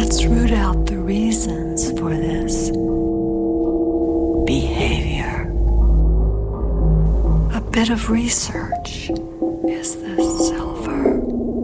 Let's root out the reasons for this behavior. A bit of research is this.